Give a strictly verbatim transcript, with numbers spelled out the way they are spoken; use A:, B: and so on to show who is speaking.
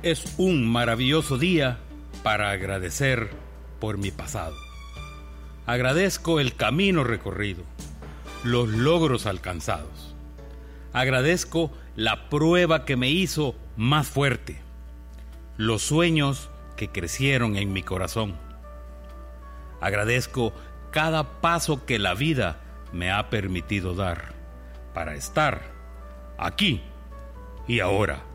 A: Es un maravilloso día para agradecer por mi pasado. Agradezco el camino recorrido, los logros alcanzados. Agradezco la prueba que me hizo más fuerte, los sueños que crecieron en mi corazón. Agradezco cada paso que la vida me ha permitido dar para estar aquí y ahora.